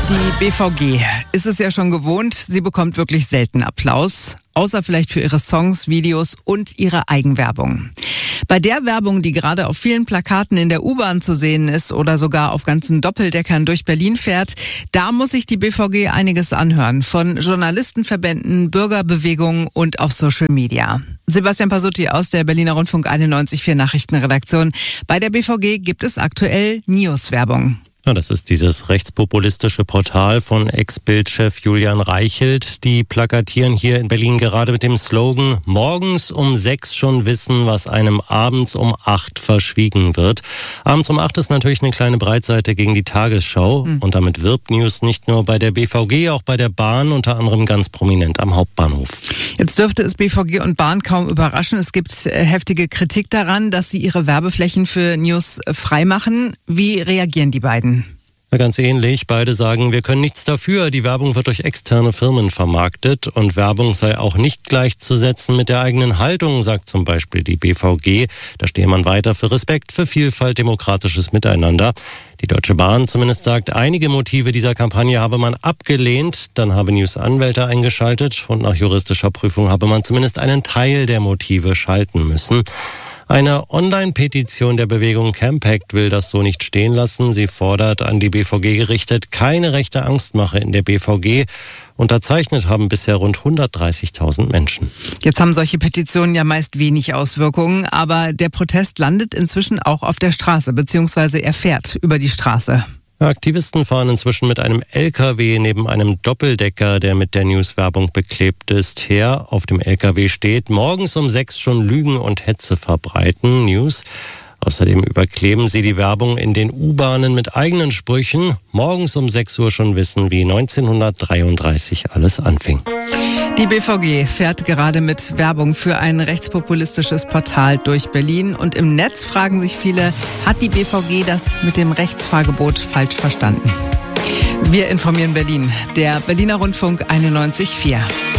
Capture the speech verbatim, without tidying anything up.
Die B V G ist es ja schon gewohnt, sie bekommt wirklich selten Applaus, außer vielleicht für ihre Songs, Videos und ihre Eigenwerbung. Bei der Werbung, die gerade auf vielen Plakaten in der U-Bahn zu sehen ist oder sogar auf ganzen Doppeldeckern durch Berlin fährt, da muss sich die B V G einiges anhören, von Journalistenverbänden, Bürgerbewegungen und auf Social Media. Sebastian Pasutti aus der Berliner Rundfunk einundneunzig Komma vier Nachrichtenredaktion. Bei der B V G gibt es aktuell News-Werbung. Ja, das ist dieses rechtspopulistische Portal von Ex-Bild-Chef Julian Reichelt. Die plakatieren hier in Berlin gerade mit dem Slogan: Morgens um sechs schon wissen, was einem abends um acht verschwiegen wird. Abends um acht ist natürlich eine kleine Breitseite gegen die Tagesschau. Mhm. Und damit wirbt News nicht nur bei der B V G, auch bei der Bahn, unter anderem ganz prominent am Hauptbahnhof. Jetzt dürfte es B V G und Bahn kaum überraschen. Es gibt heftige Kritik daran, dass sie ihre Werbeflächen für News freimachen. Wie reagieren die beiden? Ja, ganz ähnlich. Beide sagen, wir können nichts dafür. Die Werbung wird durch externe Firmen vermarktet und Werbung sei auch nicht gleichzusetzen mit der eigenen Haltung, sagt zum Beispiel die B V G. Da stehe man weiter für Respekt, für Vielfalt, demokratisches Miteinander. Die Deutsche Bahn zumindest sagt, einige Motive dieser Kampagne habe man abgelehnt. Dann habe News Anwälte eingeschaltet und nach juristischer Prüfung habe man zumindest einen Teil der Motive schalten müssen. Eine Online-Petition der Bewegung Campact will das so nicht stehen lassen. Sie fordert an die B V G gerichtet, keine rechte Angstmache in der B V G. Unterzeichnet haben bisher rund hundertdreißigtausend Menschen. Jetzt haben solche Petitionen ja meist wenig Auswirkungen, aber der Protest landet inzwischen auch auf der Straße, beziehungsweise er fährt über die Straße. Aktivisten fahren inzwischen mit einem L K W neben einem Doppeldecker, der mit der News-Werbung beklebt ist, her. Auf dem L K W steht: Morgens um sechs schon Lügen und Hetze verbreiten. News. Außerdem überkleben sie die Werbung in den U-Bahnen mit eigenen Sprüchen. Morgens um sechs Uhr schon wissen, wie neunzehnhundertdreiunddreißig alles anfing. Die B V G fährt gerade mit Werbung für ein rechtspopulistisches Portal durch Berlin. Und im Netz fragen sich viele, hat die B V G das mit dem Rechtsfahrgebot falsch verstanden? Wir informieren Berlin, der Berliner Rundfunk einundneunzig Komma vier.